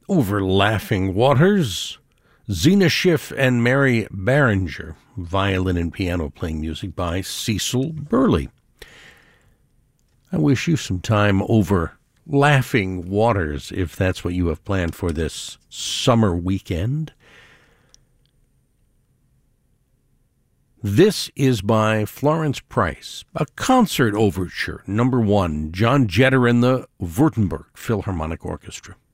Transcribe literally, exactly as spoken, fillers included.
Over Laughing Waters, Zena Schiff and Mary Barringer, violin and piano playing music by Cecil Burley. I wish you some time over Laughing Waters if that's what you have planned for this summer weekend. This is by Florence Price, a concert overture, number one, John Jetter and the Württemberg Philharmonic Orchestra.